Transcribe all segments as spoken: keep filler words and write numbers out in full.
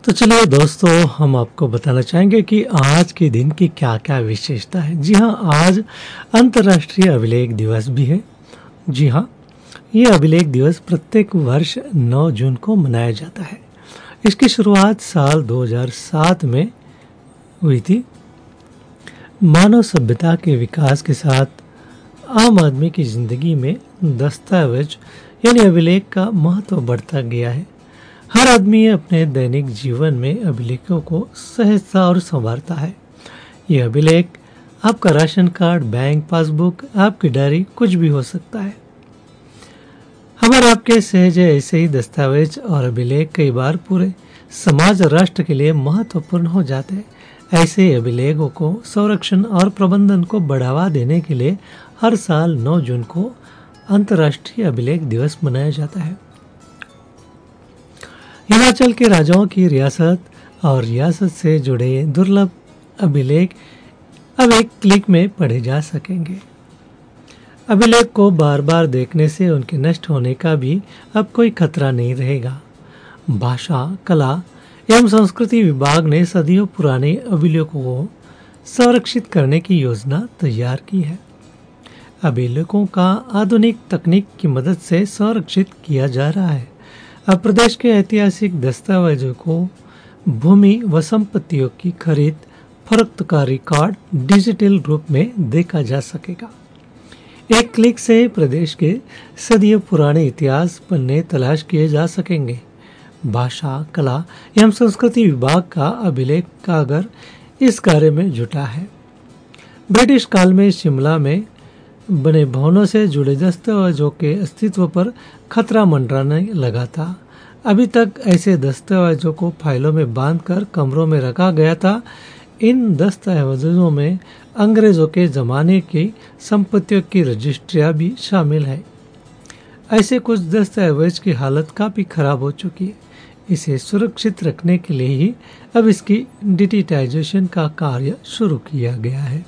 तो चलिए दोस्तों, हम आपको बताना चाहेंगे कि आज के दिन की क्या क्या विशेषता है। जी हाँ, आज अंतर्राष्ट्रीय अभिलेख दिवस भी है। जी हाँ, ये अभिलेख दिवस प्रत्येक वर्ष नौ जून को मनाया जाता है। इसकी शुरुआत साल दो हज़ार सात में हुई थी। मानव सभ्यता के विकास के साथ आम आदमी की जिंदगी में दस्तावेज यानी अभिलेख का महत्व बढ़ता गया है। हर आदमी अपने दैनिक जीवन में अभिलेखों को सहेजता और संवारता है। यह अभिलेख आपका राशन कार्ड, बैंक पासबुक, आपकी डायरी, कुछ भी हो सकता है। हमारे आपके सहेजे ऐसे ही दस्तावेज और अभिलेख कई बार पूरे समाज और राष्ट्र के लिए महत्वपूर्ण हो जाते हैं। ऐसे अभिलेखों को संरक्षण और प्रबंधन को बढ़ावा देने के लिए हर साल नौ जून को अंतर्राष्ट्रीय अभिलेख दिवस मनाया जाता है। हिमाचल के राजाओं की रियासत और रियासत से जुड़े दुर्लभ अभिलेख अब एक क्लिक में पढ़े जा सकेंगे। अभिलेख को बार बार देखने से उनके नष्ट होने का भी अब कोई खतरा नहीं रहेगा। भाषा, कला एवं संस्कृति विभाग ने सदियों पुराने अभिलेखों को संरक्षित करने की योजना तैयार की है। अभिलेखों का आधुनिक तकनीक की मदद से संरक्षित किया जा रहा है। अब प्रदेश के ऐतिहासिक दस्तावेजों को भूमि व संपत्तियों की खरीद फरोख्त का रिकॉर्ड डिजिटल रूप में देखा जा सकेगा। एक क्लिक से प्रदेश के सदियों पुराने इतिहास पन्ने तलाश किए जा सकेंगे। भाषा, कला एवं संस्कृति विभाग का अभिलेख कागर इस कार्य में जुटा है। ब्रिटिश काल में शिमला में बने भवनों से जुड़े दस्तावेजों के अस्तित्व पर खतरा मंडराने लगा था। अभी तक ऐसे दस्तावेजों को फाइलों में बांधकर कमरों में रखा गया था। इन दस्तावेजों में अंग्रेजों के जमाने की संपत्तियों की रजिस्ट्रियां भी शामिल है। ऐसे कुछ दस्तावेज की हालत काफी खराब हो चुकी है। इसे सुरक्षित रखने के लिए ही अब इसकी डिजिटाइजेशन का कार्य शुरू किया गया है।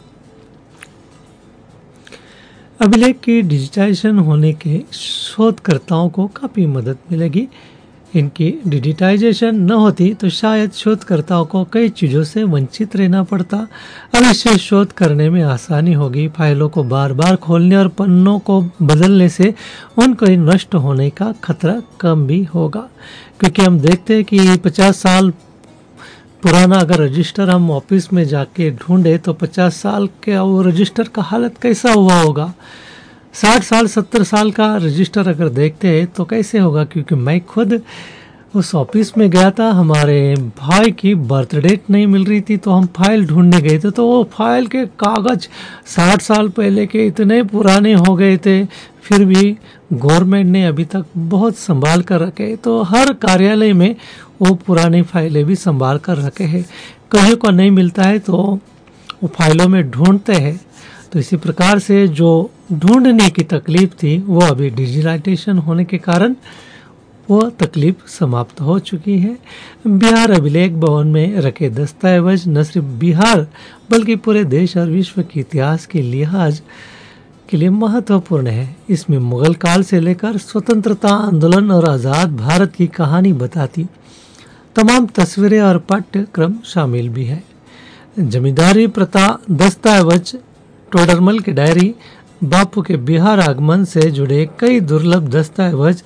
अभिलेख की डिजिटाइजेशन होने के शोधकर्ताओं को काफ़ी मदद मिलेगी। इनकी डिजिटाइजेशन न होती तो शायद शोधकर्ताओं को कई चीज़ों से वंचित रहना पड़ता। अब इससे शोध करने में आसानी होगी। फाइलों को बार बार खोलने और पन्नों को बदलने से उनको नष्ट होने का खतरा कम भी होगा, क्योंकि हम देखते हैं कि पचास साल पुराना अगर रजिस्टर हम ऑफिस में जाके ढूंढे तो पचास साल के वो रजिस्टर का हालत कैसा हुआ होगा। साठ साल सत्तर साल का रजिस्टर अगर देखते हैं तो कैसे होगा, क्योंकि मैं खुद उस ऑफिस में गया था। हमारे भाई की बर्थ डेट नहीं मिल रही थी तो हम फाइल ढूंढने गए थे, तो वो फाइल के कागज साठ साल पहले के इतने पुराने हो गए थे, फिर भी गवर्नमेंट ने अभी तक बहुत संभाल कर रखे। तो हर कार्यालय में वो पुरानी फाइलें भी संभाल कर रखे हैं। कहीं को नहीं मिलता है तो वो फाइलों में ढूंढते हैं। तो इसी प्रकार से जो ढूंढने की तकलीफ थी वो अभी डिजिटाइजेशन होने के कारण वो तकलीफ समाप्त हो चुकी है। बिहार अभिलेख भवन में रखे दस्तावेज न सिर्फ बिहार बल्कि पूरे देश और विश्व के इतिहास के लिहाज के लिए महत्वपूर्ण है। इसमें मुगल काल से लेकर स्वतंत्रता आंदोलन और आज़ाद भारत की कहानी बताती तमाम तस्वीरें और पाठ्यक्रम शामिल भी है। जमींदारी प्रथा दस्तावेज, टोडरमल की डायरी, बापू के बिहार आगमन से जुड़े कई दुर्लभ दस्तावेज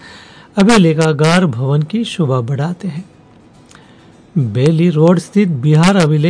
अभिलेखागार भवन की शोभा बढ़ाते हैं। बेली रोड स्थित बिहार अभिलेख